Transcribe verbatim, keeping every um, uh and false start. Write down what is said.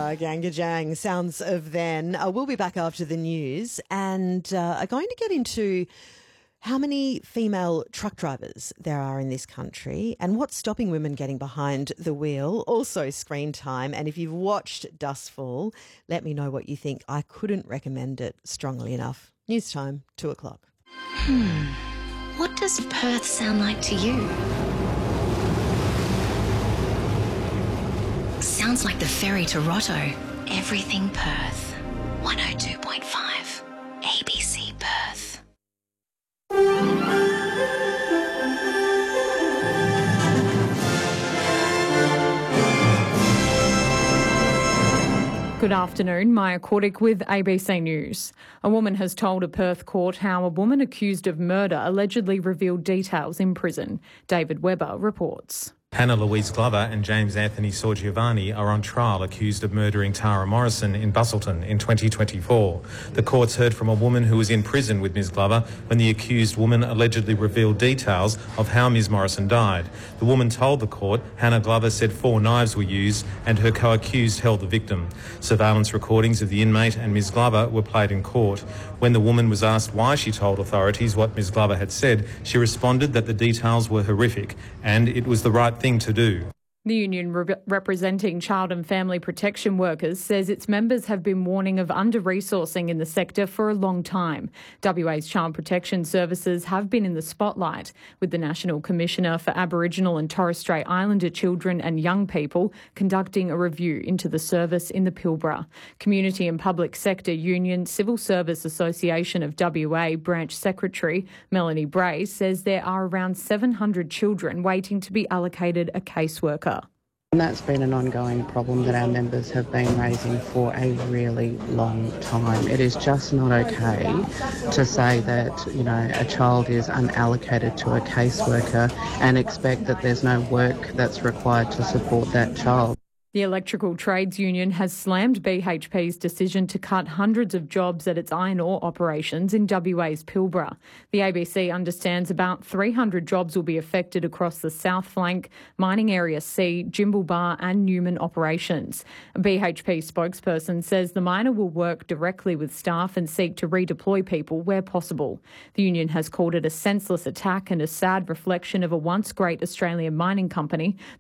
Uh, Gangajang, sounds of then. Uh, we'll be back after the news and uh, are going to get into how many female truck drivers there are in this country and what's stopping women getting behind the wheel. Also screen time. And if you've watched Dustfall, let me know what you think. I couldn't recommend it strongly enough. News time, two o'clock. Hmm. What does Perth sound like to you? Sounds like the ferry to Roto. Everything Perth. one oh two point five. A B C Perth. Good afternoon, Maya Kordick with A B C News. A woman has told a Perth court how a woman accused of murder allegedly revealed details in prison. David Webber reports. Hannah Louise Glover and James Anthony Sorgiovanni are on trial accused of murdering Tara Morrison in Busselton in twenty twenty-four. The courts heard from a woman who was in prison with Miz Glover when the accused woman allegedly revealed details of how Miz Morrison died. The woman told the court Hannah Glover said four knives were used and her co-accused held the victim. Surveillance recordings of the inmate and Miz Glover were played in court. When the woman was asked why she told authorities what Miz Glover had said, she responded that the details were horrific and it was the right thing to do. The union re- representing child and family protection workers says its members have been warning of under-resourcing in the sector for a long time. W A's Child Protection Services have been in the spotlight, with the National Commissioner for Aboriginal and Torres Strait Islander Children and Young People conducting a review into the service in the Pilbara. Community and Public Sector Union Civil Service Association of W A Branch Secretary Melanie Bray says there are around seven hundred children waiting to be allocated a caseworker. And that's been an ongoing problem that our members have been raising for a really long time. It is just not okay to say that, you know, a child is unallocated to a caseworker and expect that there's no work that's required to support that child. The Electrical Trades Union has slammed B H P's decision to cut hundreds of jobs at its iron ore operations in W A's Pilbara. The A B C understands about three hundred jobs will be affected across the South Flank, Mining Area C, Jimble Bar and Newman operations. A B H P spokesperson says the miner will work directly with staff and seek to redeploy people where possible. The union has called it a senseless attack and a sad reflection of a once great Australian mining company